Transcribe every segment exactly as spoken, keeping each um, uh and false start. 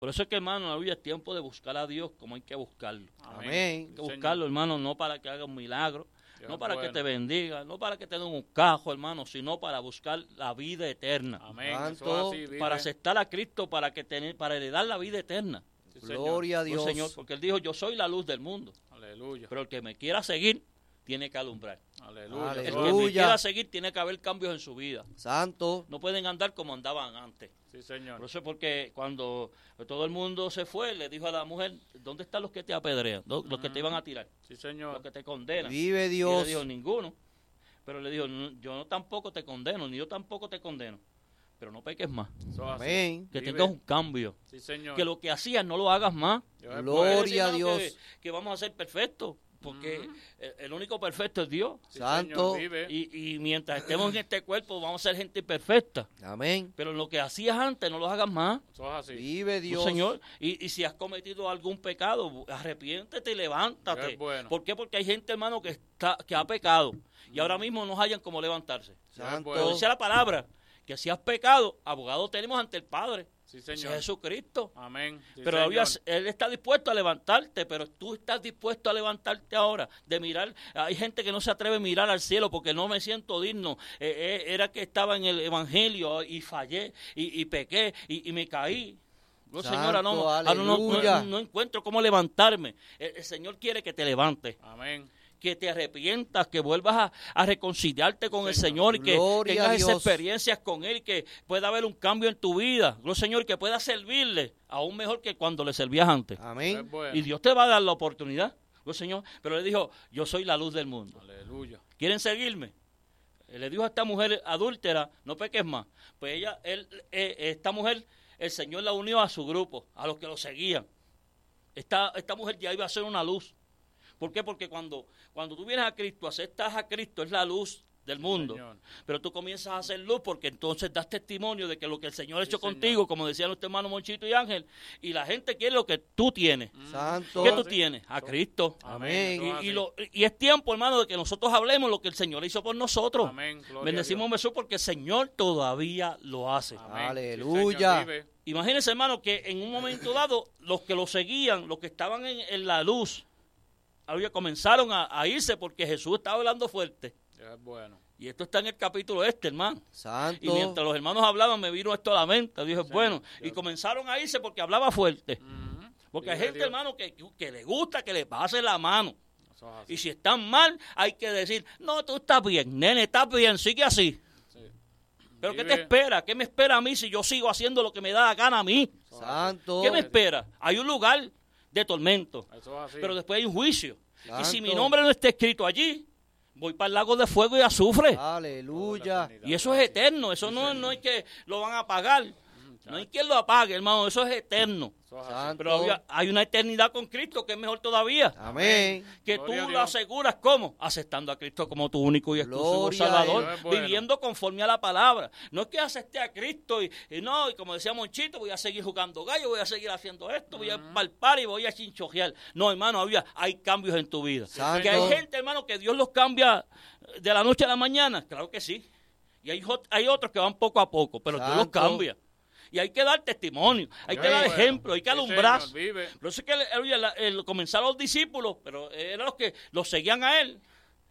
Por eso es que, hermano, aleluya, es tiempo de buscar a Dios como hay que buscarlo. Amén. Hay que buscarlo, hermano, no para que haga un milagro, Dios no para bueno. que te bendiga, no para que te den un cajo, hermano, sino para buscar la vida eterna. Amén. Santo, Eso es así, vive. Para aceptar a Cristo, para que tener, para heredar la vida eterna. Sí, señor. Gloria a Oh, Dios. Señor, porque Él dijo, yo soy la luz del mundo. Aleluya. Pero el que me quiera seguir, tiene que alumbrar. Aleluya. El Aleluya. que me Aleluya. quiera seguir, tiene que haber cambios en su vida. Santo. No pueden andar como andaban antes. Sí, señor. Por eso es porque cuando todo el mundo se fue, le dijo a la mujer, ¿dónde están los que te apedrean? Los los que te iban a tirar, Sí, señor. los que te condenan. Vive Y Dios. le dijo, ninguno. Pero le dijo, "No, yo no tampoco te condeno, ni yo tampoco te condeno. Pero no peques más. Eso es así. Amén. Que Vive. tengas un cambio. Sí, señor. Que lo que hacías no lo hagas más. Dios es Gloria bueno. Quiere decir, a hermano, Dios. Que, que vamos a ser perfectos. Porque el, el único perfecto es Dios. Sí, Santo. señor, vive. Y, y mientras estemos en este cuerpo, vamos a ser gente imperfecta. Amén. Pero lo que hacías antes, no lo hagas más. Eso es así. Vive Oh, Dios. Señor, y, y si has cometido algún pecado, arrepiéntete y levántate. Dios es bueno. ¿Por qué? Porque hay gente, hermano, que está que ha pecado y ahora mismo no hayan cómo levantarse. Santo. Pero dice la palabra que si has pecado, abogado tenemos ante el Padre, Sí, ese señor. es Jesucristo. Amén. Sí, Pero señor. había- Él está dispuesto a levantarte, pero tú estás dispuesto a levantarte ahora, de mirar. Hay gente que no se atreve a mirar al cielo porque no me siento digno. Eh, eh, era que estaba en el Evangelio y fallé y, y pequé y, y me caí. No, Santo, señora, no, ahora no, no, aleluya. no- no encuentro cómo levantarme. El, el Señor quiere que te levantes, Amén. que te arrepientas, que vuelvas a, a reconciliarte con el Señor. Señor y que Gloria tengas a esas Dios. experiencias con Él, que pueda haber un cambio en tu vida. Gloria al Señor, que puedas servirle aún mejor que cuando le servías antes. Dios Amén. es bueno. Y Dios te va a dar la oportunidad, gloria al Señor. Pero le dijo, yo soy la luz del mundo. Aleluya. ¿Quieren seguirme? Le dijo a esta mujer adúltera, no peques más. Pues ella, él, eh, esta mujer, el Señor la unió a su grupo, a los que lo seguían. Esta, esta mujer ya iba a ser una luz. ¿Por qué? Porque cuando, cuando tú vienes a Cristo, aceptas a Cristo, es la luz del mundo. Señor. Pero tú comienzas a hacer luz porque entonces das testimonio de que lo que el Señor ha Sí, hecho señor. contigo, como decían nuestros hermanos Monchito y Ángel, y la gente quiere lo que tú tienes. Santo. ¿Qué tú sí. tienes? A Cristo. Amén. Eso es Y, así. y lo- y es tiempo, hermano, de que nosotros hablemos lo que el Señor hizo por nosotros. Amén. Gloria a Bendecimos a Jesús porque el Señor todavía lo hace. Dios. Amén. Aleluya. Sí, señor, vive. Imagínense, hermano, que en un momento dado, los que lo seguían, los que estaban en, en la luz, aleluya, comenzaron a, a irse porque Jesús estaba hablando fuerte. Dios es bueno. Y esto está en el capítulo este, hermano. Santo. Y mientras los hermanos hablaban, me vino esto a la mente. Dije, Sí, bueno, Dios. y comenzaron a irse porque hablaba fuerte. Ujú. Porque hay Vive gente, Dios. hermano, que, que le gusta que le pase la mano. Eso es así. Y si están mal, hay que decir, no, tú estás bien, nene, estás bien, sigue así. Sí. Pero ¿qué Vive. te espera? ¿Qué me espera a mí si yo sigo haciendo lo que me da la gana a mí? Santo. ¿Qué me espera? Hay un lugar de tormento, Eso es así. pero después hay un juicio. Y Santo. si mi nombre no está escrito allí, voy para el lago de fuego y azufre. Aleluya. Y eso es eterno, eso no, no hay que lo van a apagar. No hay quien lo apague, hermano, eso es eterno. Eso es así. Santo. Pero había- hay una eternidad con Cristo que es mejor todavía. Amén. Que Gloria a tú Dios. lo aseguras, ¿cómo? Aceptando a Cristo como tu único y exclusivo Gloria a Salvador, Dios. Es bueno. viviendo conforme a la palabra. No es que acepte a Cristo y, y no, y como decía Monchito, voy a seguir jugando gallo, voy a seguir haciendo esto, voy a palpar y voy a chinchojear. No, hermano, había, hay cambios en tu vida. Santo. Que hay gente, hermano, que Dios los cambia de la noche a la mañana, claro que sí. Y hay, ot- hay otros que van poco a poco, pero Dios los Santo. cambia. Y hay que dar testimonio, hay que Dios dar es bueno. ejemplo, hay que Sí, alumbrar. señor, vive. Por eso es que aleluya, la- el- comenzaron los discípulos, pero eran los que los seguían a él,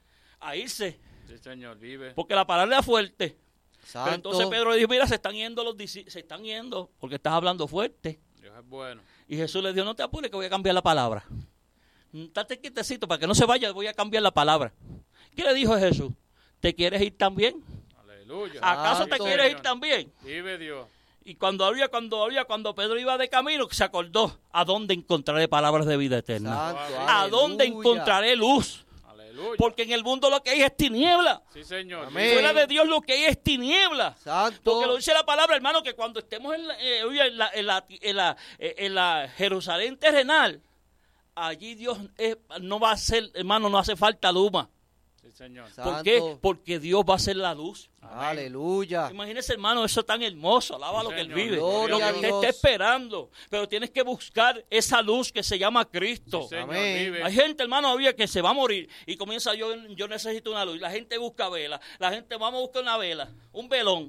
a irse, Sí, señor, vive. porque la palabra era fuerte. Pero Santo. entonces Pedro le dijo, mira, se están yendo los discípulos, se están yendo, porque estás hablando fuerte. Dios es bueno. Y Jesús le dijo, no te apures que voy a cambiar la palabra. Date quietecito para que no se vaya, voy a cambiar la palabra. ¿Qué le dijo Jesús? ¿Te quieres ir también? Aleluya. ¿Acaso Santo. te quieres ir Señor. también? Vive Dios. Y cuando había, cuando había, cuando Pedro iba de camino, se acordó, ¿a dónde encontraré palabras de vida eterna? Santo. ¿A dónde Aleluya. encontraré luz? Aleluya. Porque en el mundo lo que hay es tiniebla. Sí, señor. Amén. Fuera de Dios lo que hay es tiniebla. Santo. Porque lo dice la palabra, hermano, que cuando estemos en la, eh, oye, en la, en la, en la, eh, en la Jerusalén terrenal, allí Dios es- no va a ser, hermano, no hace falta luma. Sí, señor. ¿Por Santo. qué? Porque Dios va a ser la luz. Aleluya. Imagínese, hermano, eso tan hermoso. Alaba Sí, lo que Él señor. vive. Gloria Lo a que usted Dios. está esperando. Pero tienes que buscar esa luz que se llama Cristo. Sí, señor, Amén. vive. Hay gente, hermano, había que se va a morir y comienza yo, yo necesito una luz. Y la gente busca vela. La gente, vamos a buscar una vela, un velón.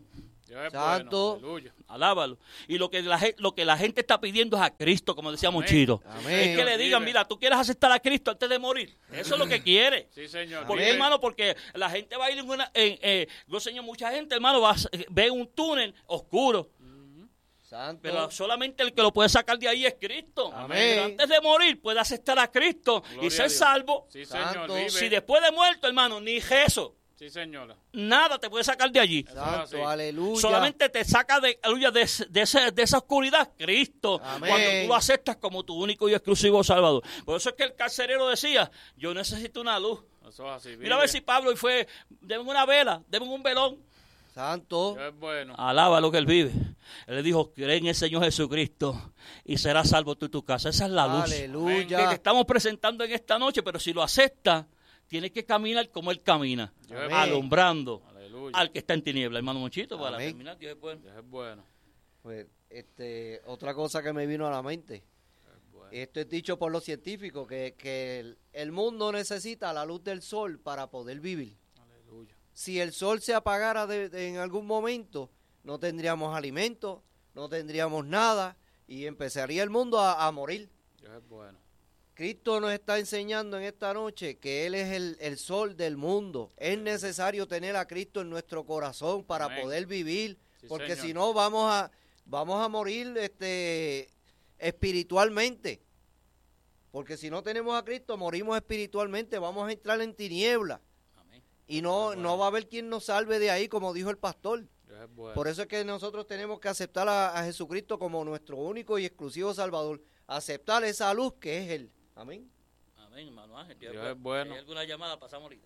Dios es Santo. bueno. Aleluya. Alábalo. Y lo que, la, gen- lo que la gente está pidiendo es a Cristo, como decía Amén. Monchito. Amén. Es que le digan, Vive. mira, tú quieres aceptar a Cristo antes de morir. Eso es lo que quiere. Sí, señor. Porque, Vive. hermano, porque la gente va a ir en una... En, eh, yo, señor, mucha gente, hermano, va a, ve un túnel oscuro. Santo. Pero solamente el que lo puede sacar de ahí es Cristo. Amén. Pero antes de morir puede aceptar a Cristo Gloria y ser a Dios. salvo. Sí, señor. Santo. Vive. Si después de muerto, hermano, ni Jesús, Sí, señora. nada te puede sacar de allí. Santo, así. aleluya. Solamente te saca de, aleluya, de, de, ese- de esa oscuridad Cristo. Amén. Cuando tú lo aceptas como tu único y exclusivo Salvador. Por eso es que el carcelero decía, yo necesito una luz. Eso es así. Vive. Mira a ver si Pablo y fue, denme una vela, denme un velón. Santo. Dios es bueno. Alaba lo que él vive. Él le dijo, cree en el Señor Jesucristo y serás salvo tú y tu casa. Esa es la luz que te Aleluya. estamos presentando en esta noche, pero si lo aceptas, tienes que caminar como él camina, Dios es Amén. alumbrando Aleluya. al que está en tiniebla. Hermano Monchito, para Amén. terminar, Dios es bueno. Dios es bueno. Pues, este, otra cosa que me vino a la mente. Es bueno. Esto es dicho por los científicos, que, que el, el mundo necesita la luz del sol para poder vivir. Aleluya. Si el sol se apagara de- de- en algún momento, no tendríamos alimento, no tendríamos nada y empezaría el mundo a, a morir. Dios es bueno. Cristo nos está enseñando en esta noche que Él es el, el sol del mundo. Es necesario tener a Cristo en nuestro corazón para Amén. poder vivir, Sí, porque señor. si no vamos a, vamos a morir este, espiritualmente. Porque si no tenemos a Cristo, morimos espiritualmente, vamos a entrar en tinieblas. Amén. Y no, Bueno. no va a haber quien nos salve de ahí, como dijo el pastor. Dios es bueno. Por eso es que nosotros tenemos que aceptar a, a Jesucristo como nuestro único y exclusivo Salvador. Aceptar esa luz que es Él. Amén. Amén, hermano Ángel. Dios, Dios es es bueno. ¿Hay alguna llamada? Pasamos ahorita.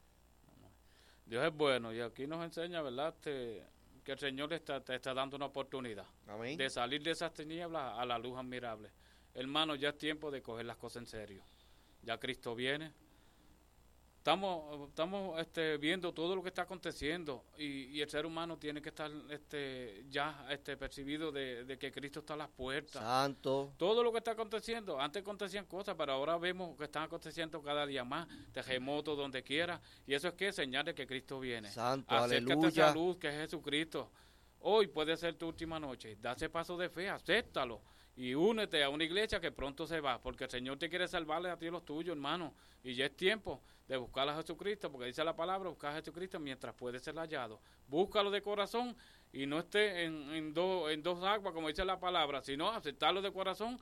Dios es bueno. Y aquí nos enseña, ¿verdad? Este, que el Señor te está, te está dando una oportunidad Amén. de salir de esas tinieblas a la luz admirable. Hermano, ya es tiempo de coger las cosas en serio. Ya Cristo viene. Estamos, estamos este, viendo todo lo que está aconteciendo y, y el ser humano tiene que estar este, ya este, percibido de, de que Cristo está a las puertas. Santo. Todo lo que está aconteciendo, antes acontecían cosas, pero ahora vemos que están aconteciendo cada día más, terremotos donde quiera, y eso es que señal de que Cristo viene. Santo, Acércate a aleluya. esa luz que es Jesucristo. Hoy puede ser tu última noche. Da ese paso de fe, acéptalo. Y únete a una iglesia que pronto se va, porque el Señor te quiere salvarle a ti y los tuyos, hermano. Y ya es tiempo de buscar a Jesucristo, porque dice la palabra, buscar a Jesucristo mientras puede ser hallado. Búscalo de corazón y no esté en, en, dos, en dos aguas, como dice la palabra, sino aceptarlo de corazón.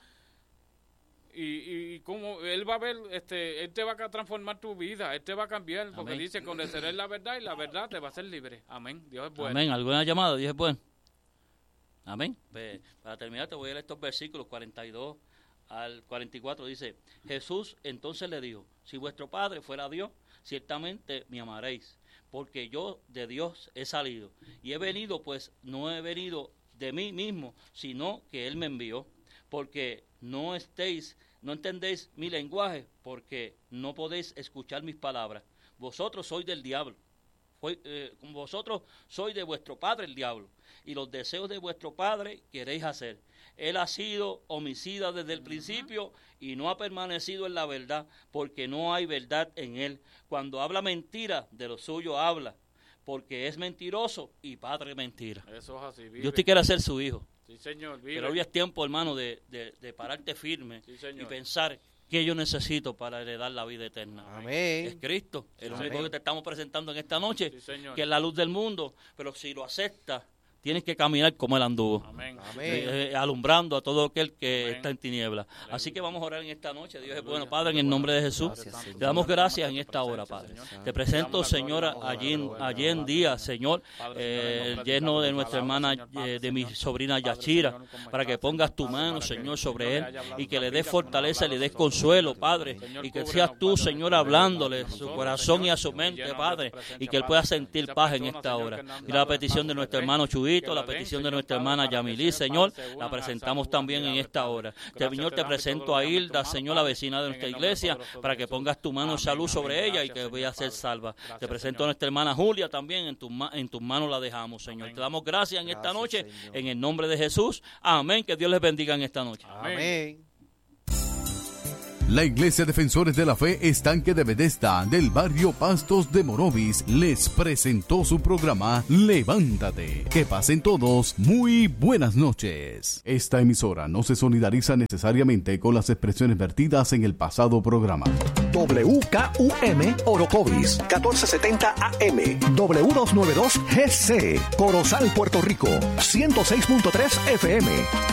Y, y, y como Él va a ver, este, Él te va a transformar tu vida, Él te va a cambiar, porque Amén. dice, conoceré la verdad y la verdad te va a hacer libre. Amén. Dios es bueno. Amén. ¿Alguna llamada? Dios es bueno. Amén. Pues, para terminar, te voy a leer estos versículos cuarenta y dos al cuarenta y cuatro. Dice, Jesús entonces le dijo, si vuestro Padre fuera Dios, ciertamente me amaréis, porque yo de Dios he salido. Y he venido, pues no he venido de mí mismo, sino que Él me envió. Porque no estéis, no entendéis mi lenguaje, porque no podéis escuchar mis palabras. Vosotros sois del diablo. Fue, eh, vosotros sois de vuestro padre el diablo, y los deseos de vuestro padre queréis hacer. Él ha sido homicida desde el principio y no ha permanecido en la verdad, porque no hay verdad en él. Cuando habla mentira, de lo suyo habla, porque es mentiroso y padre de mentira. Eso es así. Vive. Dios te quiere hacer su hijo, Sí, Señor. Vive. pero hoy es tiempo, hermano, de, de, de pararte firme Sí, y Señor. pensar qué yo necesito para heredar la vida eterna. Es Amén. Cristo, el Amén. único que te estamos presentando en esta noche, Sí, Señor. que es la luz del mundo, pero si lo aceptas, tienes que caminar como Él anduvo, Amén. Amén. eh, eh, alumbrando a todo aquel que Amén. está en tinieblas. Así que vamos a orar en esta noche. Dios es Aleluya. bueno, Padre, en el nombre de Jesús. Gracias, Señor. Te damos gracias en esta hora, Padre. Te presento, Señora, allí en, allí en día, Señor, eh, el lleno de nuestra hermana, eh, de mi sobrina Yachira, para que pongas tu mano, Señor, sobre él y que le des fortaleza y le des consuelo, Padre, y que seas tú, Señor, hablándole a su corazón y a su mente, Padre, y que él pueda sentir paz en esta hora. Mira la petición de nuestro hermano Chubito, la petición de nuestra hermana Yamilí, Señor, la presentamos también en esta hora. Te, Señor, te presento a Hilda, Señor, la vecina de nuestra iglesia, para que pongas tu mano de salud sobre ella y que vaya a ser salva. Te presento a nuestra hermana Julia también, en tus en tus manos la dejamos, Señor. Te damos gracias en esta Gracias, noche, Señor. en el nombre de Jesús. Amén. Que Dios les bendiga en esta noche. Amén. La Iglesia Defensores de la Fe Estanque de Bethesda del barrio Pastos de Morovis les presentó su programa Levántate. Que pasen todos muy buenas noches. Esta emisora no se solidariza necesariamente con las expresiones vertidas en el pasado programa. W K U M Orocovis, catorce setenta A M, W doscientos noventa y dos G C, Corozal, Puerto Rico, ciento seis punto tres F M.